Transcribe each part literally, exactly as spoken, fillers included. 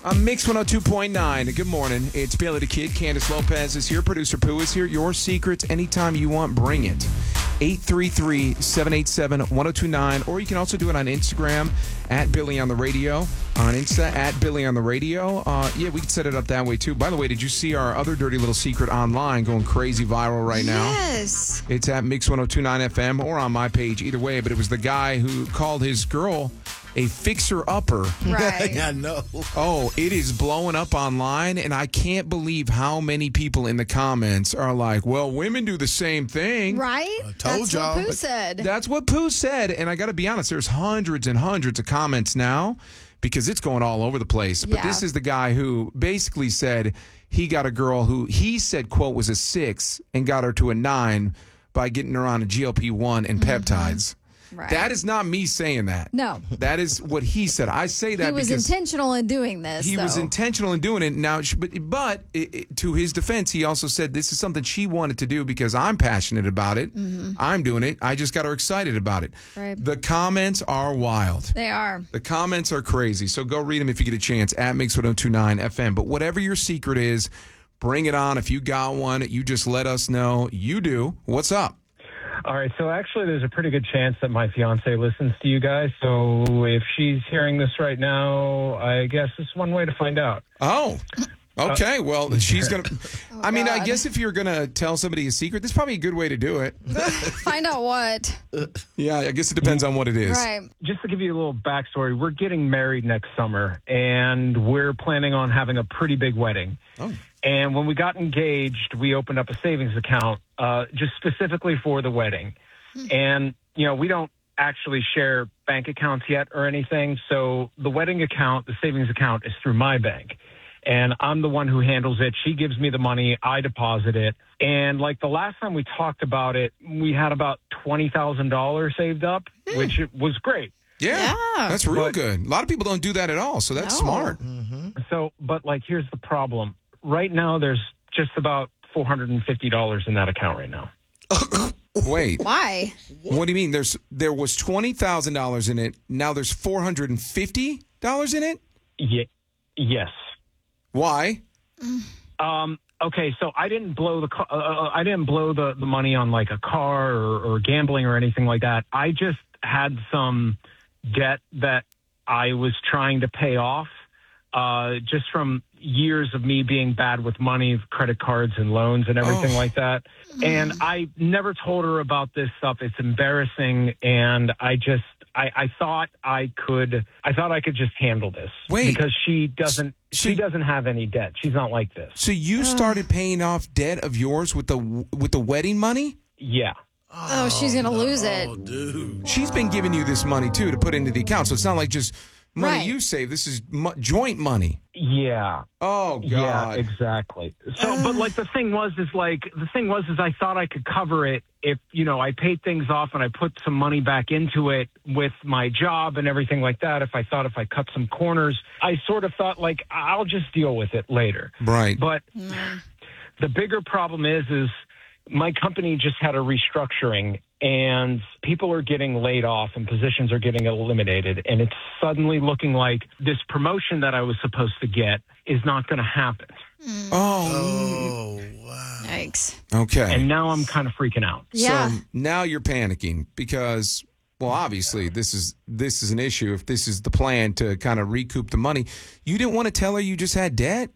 I'm Mix one oh two point nine. Good morning. It's Bailey the Kid. Candace Lopez is here. Producer Pooh is here. Your secrets anytime you want, bring it. eight three three, seven eight seven, one oh two nine. Or you can also do it on Instagram at Billy on the Radio. On Insta at Billy on the Radio. Uh, yeah, we can set it up that way too. By the way, did you see our other dirty little secret online going crazy viral right now? Yes. It's at Mix one oh two point nine F M or on my page, either way. But it was the guy who called his girl a fixer-upper. Right. I know. Oh, it is blowing up online, and I can't believe how many people in the comments are like, well, women do the same thing. Right? I told That's y'all. what Pooh said. That's what Pooh said, and I got to be honest, there's hundreds and hundreds of comments now because it's going all over the place. But Yeah. this is the guy who basically said he got a girl who he said, quote, was a six and got her to a nine by getting her on a G L P one and peptides. Right. That is not me saying that. No. That is what he said. I say that He was because intentional in doing this. he was though. intentional in doing it. Now, sh- but but it, it, to his defense, he also said this is something she wanted to do because I'm passionate about it. Mm-hmm. I'm doing it. I just got her excited about it. Right. The comments are wild. They are. The comments are crazy. So go read them if you get a chance at Mix one oh two point nine F M. But whatever your secret is, bring it on. If you got one, you just let us know. You do. What's up? All right, so actually there's a pretty good chance that my fiance listens to you guys. So if she's hearing this right now, I guess it's one way to find out. Oh, okay. Well, she's going to. Oh, I mean, I God. guess if you're going to tell somebody a secret, this is probably a good way to do it. Find out what. Yeah, I guess it depends on what it is. Right. Just to give you a little backstory, we're getting married next summer, and we're planning on having a pretty big wedding. Oh. And when we got engaged, we opened up a savings account uh, just specifically for the wedding. And, you know, we don't actually share bank accounts yet or anything. So the wedding account, the savings account, is through my bank. And I'm the one who handles it. She gives me the money. I deposit it. And like the last time we talked about it, we had about twenty thousand dollars saved up, which was great. Yeah, Yeah. that's real But- good. A lot of people don't do that at all, so that's No. smart. So, but like, here's the problem. Right now, there's just about four hundred fifty dollars in that account right now. Wait, Why? what do you mean? There's there was twenty thousand dollars in it. Now there's four hundred and fifty dollars in it. Ye- yes. Why? Um, okay, so I didn't blow the ca- uh, uh, I didn't blow the, the money on like a car or, or gambling or anything like that. I just had some debt that I was trying to pay off, uh, just from years of me being bad with money, credit cards and loans and everything Oh. like that. And I never told her about this stuff. It's embarrassing, and I just I, I thought I could I thought I could just handle this. Wait. Because she doesn't So- she doesn't have any debt. She's not like this. So you started paying off debt of yours with the with the wedding money? Yeah. Oh, she's going to lose it. Oh, dude. She's been giving you this money too to put into the account, so it's not like just money Right. you save. This is mo- joint money. Yeah. Oh Yeah, God. exactly. So, but like the thing was, is like the thing was, is I thought I could cover it if, you know, I paid things off and I put some money back into it with my job and everything like that. If I thought if I cut some corners, I sort of thought like, I'll just deal with it later. Right. But the bigger problem is, is my company just had a restructuring and people are getting laid off and positions are getting eliminated. And it's suddenly looking like this promotion that I was supposed to get is not going to happen. Oh. Oh, wow. Yikes. Okay. And now I'm kind of freaking out. Yeah. So now you're panicking because, well, obviously this is this is an issue. If this is the plan to kind of recoup the money, you didn't want to tell her you just had debt.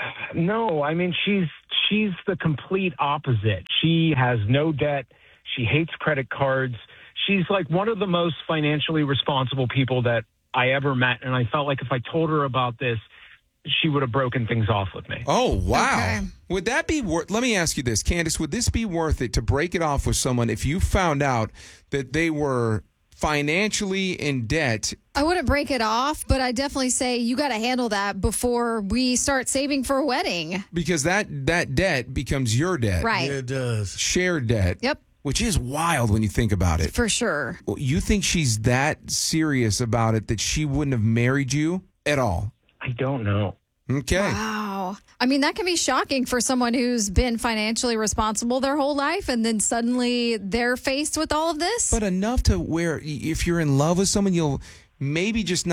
No, I mean, she's she's the complete opposite. She has no debt. She hates credit cards. She's like one of the most financially responsible people that I ever met. And I felt like if I told her about this, she would have broken things off with me. Oh, wow. Okay. Would that be worth, let me ask you this, Candace, would this be worth it to break it off with someone if you found out that they were financially in debt? I wouldn't break it off, but I definitely say you got to handle that before we start saving for a wedding. Because that, that debt becomes your debt. Right. Yeah, it does. Shared debt. Yep. Which is wild when you think about it. For sure. Well, you think she's that serious about it that she wouldn't have married you at all? I don't know. Okay. Wow. I mean, that can be shocking for someone who's been financially responsible their whole life and then suddenly they're faced with all of this. But enough to where if you're in love with someone, you'll maybe just not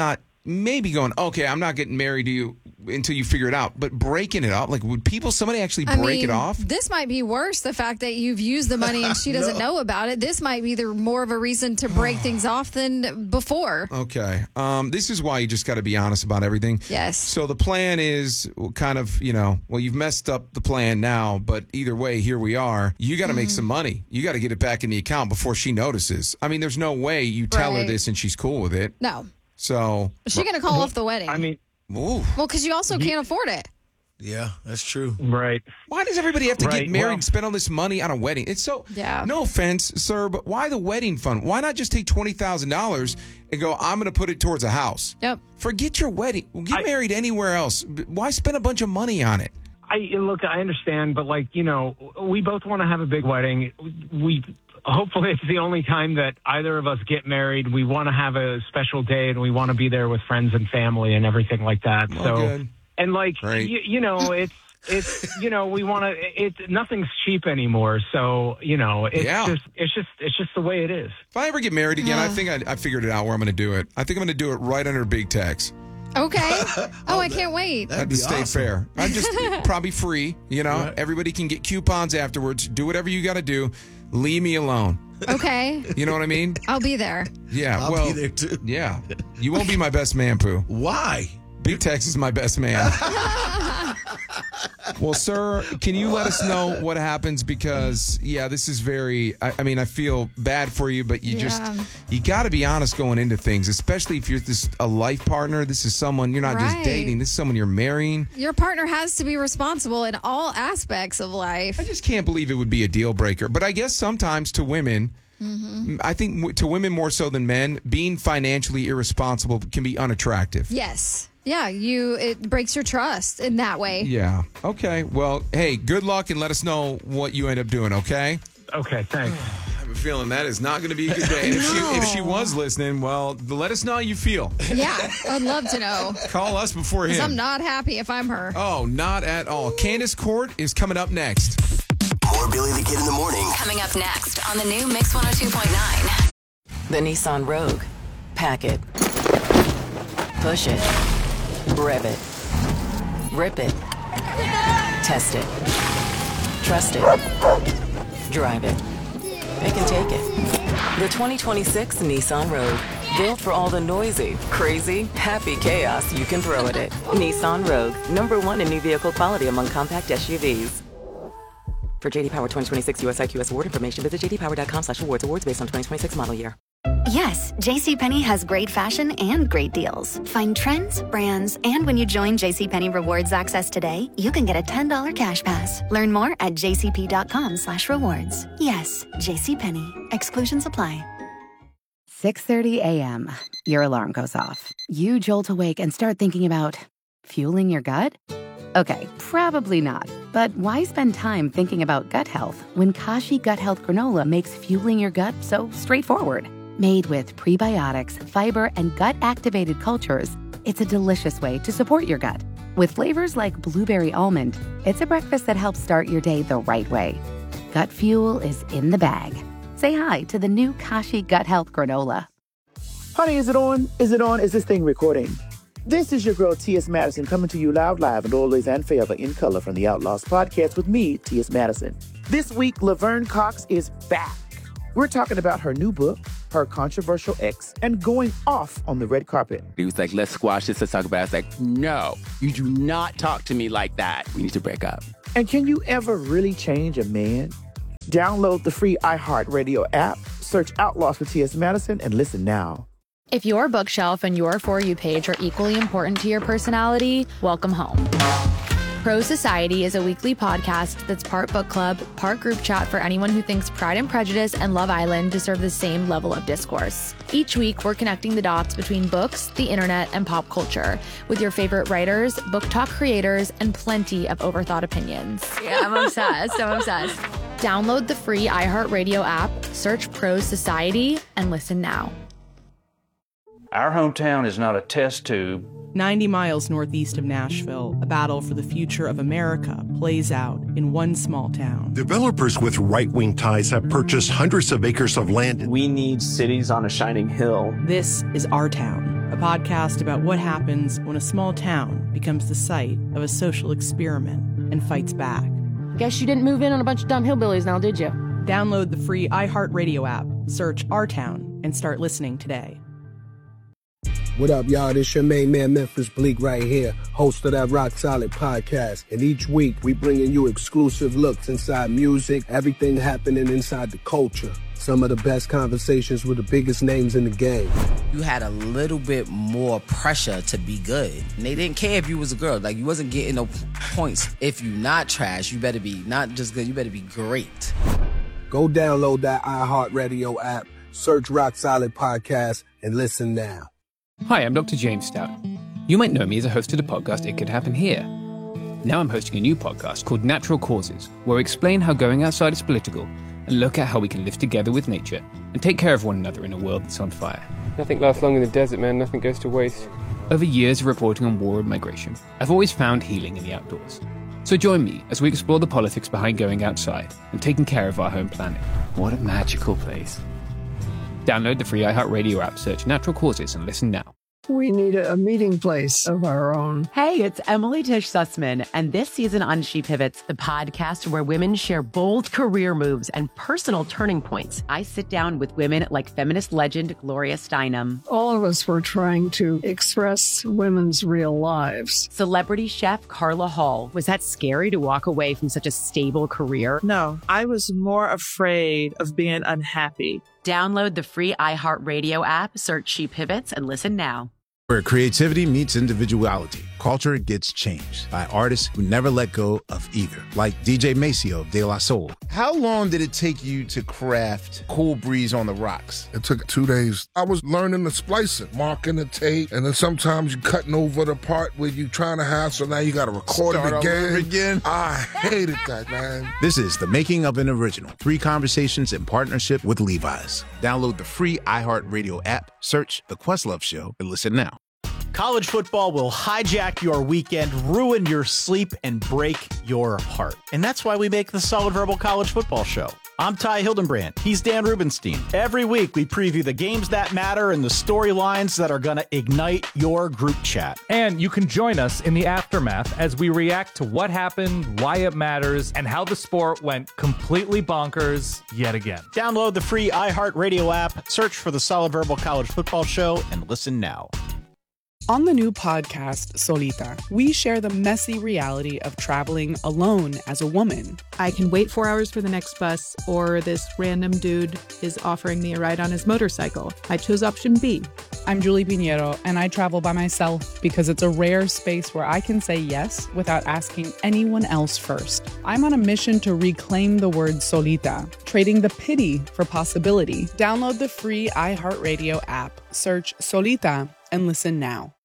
maybe going, okay, I'm not getting married to you until you figure it out. But breaking it up, like would people, somebody actually I break mean, it off? This might be worse. The fact that you've used the money and she doesn't know about it. This might be the more of a reason to break things off than before. Okay. Um, this is why you just got to be honest about everything. Yes. So the plan is kind of, you know, well, you've messed up the plan now, but either way, here we are. You got to make some money. You got to get it back in the account before she notices. I mean, there's no way you tell her Right. this and she's cool with it. No. So, Is she going to call off the wedding? I mean, ooh. well, because you also can't afford it. Yeah, that's true. right. Why does everybody have to Right, get married well- and spend all this money on a wedding? It's so, Yeah. no offense, sir, but why the wedding fund? Why not just take twenty thousand dollars and go, I'm going to put it towards a house? Yep. Forget your wedding. Get I- married anywhere else. Why spend a bunch of money on it? I look, I understand, but like, you know, we both want to have a big wedding. We hopefully it's the only time that either of us get married. We want to have a special day and we want to be there with friends and family and everything like that. Well, so, good. and like, Right. you, you know, it's, it's, you know, we want to, it's nothing's cheap anymore. So, you know, it's Yeah. just, it's just, it's just the way it is. If I ever get married again, I think I, I figured it out where I'm going to do it. I think I'm going to do it right under big tax. Okay. Oh, I can't wait. That'd be to stay awesome. fair. I just probably free. You know, Right. everybody can get coupons afterwards. Do whatever you got to do. Leave me alone. Okay. You know what I mean? I'll be there. Yeah. I'll well, be there too. yeah. You won't be my best man, Pooh. Why? Big Tex is my best man. Well, sir, can you let us know what happens? Because, yeah, this is very, I, I mean, I feel bad for you, but you Yeah. just, you got to be honest going into things, especially if you're this a life partner. This is someone, you're not just Right. dating. This is someone you're marrying. Your partner has to be responsible in all aspects of life. I just can't believe it would be a deal breaker. But I guess sometimes to women, I think w- to women more so than men, being financially irresponsible can be unattractive. Yes. Yeah, you it breaks your trust in that way. Yeah. Okay. Well, hey, good luck and let us know what you end up doing, okay? Okay. Thanks. I have a feeling that is not going to be a good day. And if, she, if she was listening, well, let us know how you feel. Yeah, I'd love to know. Call us before 'Cause I'm him. not happy if I'm her. Oh, not at all. Candace Court is coming up next. More Billy the Kid in the morning. Coming up next on the new Mix one oh two point nine. The Nissan Rogue. Pack it. Push it. Rev it. Rip it. Test it. Trust it. Drive it. Pick and take it. The twenty twenty-six Nissan Rogue. Built for all the noisy, crazy, happy chaos you can throw at it. Nissan Rogue. Number one in new vehicle quality among compact S U Vs. For J D Power twenty twenty-six U S I Q S award information, visit j d power dot com slash awards. Awards based on twenty twenty-six model year. Yes, JCPenney has great fashion and great deals. Find trends, brands, and when you join JCPenney Rewards Access today, you can get a ten dollars cash pass. Learn more at j c p dot com slash rewards. Yes, JCPenney. Exclusions apply. six thirty a.m. Your alarm goes off. You jolt awake and start thinking about fueling your gut? Okay, probably not. But why spend time thinking about gut health when Kashi Gut Health Granola makes fueling your gut so straightforward? Made with prebiotics, fiber, and gut-activated cultures, it's a delicious way to support your gut. With flavors like blueberry almond, it's a breakfast that helps start your day the right way. Gut fuel is in the bag. Say hi to the new Kashi Gut Health Granola. Honey, is it on? Is it on? Is this thing recording? This is your girl, T S. Madison, coming to you loud, live, and always and forever in color from the Outlaws podcast with me, T S. Madison. This week, Laverne Cox is back. We're talking about her new book, her controversial ex, and going off on the red carpet. He was like, let's squash this, let's talk about it. I was like, no, you do not talk to me like that. We need to break up. And can you ever really change a man? Download the free iHeartRadio app, search Outlaws for T S. Madison, and listen now. If your bookshelf and your For You page are equally important to your personality, welcome home. Pro Society is a weekly podcast that's part book club, part group chat for anyone who thinks Pride and Prejudice and Love Island deserve the same level of discourse. Each week, we're connecting the dots between books, the internet, and pop culture with your favorite writers, book talk creators, and plenty of overthought opinions. Yeah, I'm obsessed. I'm obsessed. Download the free iHeartRadio app, search Pro Society, and listen now. Our hometown is not a test tube. ninety miles northeast of Nashville, a battle for the future of America plays out in one small town. Developers with right-wing ties have purchased hundreds of acres of land. We need cities on a shining hill. This is our town. a podcast about what happens when a small town becomes the site of a social experiment and fights back. Guess you didn't move in on a bunch of dumb hillbillies now, did you? Download the free iHeartRadio app, search Our Town, and start listening today. What up, y'all? This your main man, Memphis Bleak, right here, host of that Rock Solid podcast. And each week, we bringing you exclusive looks inside music, everything happening inside the culture. Some of the best conversations with the biggest names in the game. You had a little bit more pressure to be good. And they didn't care if you was a girl. Like, you wasn't getting no points. If you not trash, you better be not just good, you better be great. Go download that iHeartRadio app, search Rock Solid Podcast, and listen now. Hi, I'm Doctor James Stout. You might know me as a host of the podcast It Could Happen Here. Now I'm hosting a new podcast called Natural Causes, where I explain how going outside is political and look at how we can live together with nature and take care of one another in a world that's on fire. Nothing lasts long in the desert, man. Nothing goes to waste. Over years of reporting on war and migration, I've always found healing in the outdoors. So join me as we explore the politics behind going outside and taking care of our home planet. What a magical place. Download the free iHeartRadio app, search Natural Causes, and listen now. We need a meeting place of our own. Hey, it's Emily Tish Sussman, and this season on She Pivots, the podcast where women share bold career moves and personal turning points. I sit down with women like feminist legend Gloria Steinem. All of us were trying to express women's real lives. Celebrity chef Carla Hall. Was that scary to walk away from such a stable career? No, I was more afraid of being unhappy. Download the free iHeartRadio app, search She Pivots, and listen now. Where creativity meets individuality, culture gets changed by artists who never let go of either, like D J Maceo of De La Soul. How long did it take you to craft Cool Breeze on the Rocks? It took two days. I was learning the splicing, marking the tape, and then sometimes you cutting over the part where you trying to have, so now you got to record Start it again. Over again. I hated that, man. This is The Making of an Original. Three conversations in partnership with Levi's. Download the free iHeartRadio app, search The Questlove Show, and listen now. College football will hijack your weekend, ruin your sleep, and break your heart. And that's why we make the Solid Verbal College Football Show. I'm Ty Hildenbrand. He's Dan Rubenstein. Every week, we preview the games that matter and the storylines that are going to ignite your group chat. And you can join us in the aftermath as we react to what happened, why it matters, and how the sport went completely bonkers yet again. Download the free iHeartRadio app, search for the Solid Verbal College Football Show, and listen now. On the new podcast, Solita, we share the messy reality of traveling alone as a woman. I can wait four hours for the next bus, or this random dude is offering me a ride on his motorcycle. I chose option B. I'm Julie Pinheiro, and I travel by myself because it's a rare space where I can say yes without asking anyone else first. I'm on a mission to reclaim the word solita, trading the pity for possibility. Download the free iHeartRadio app, search Solita, and listen now.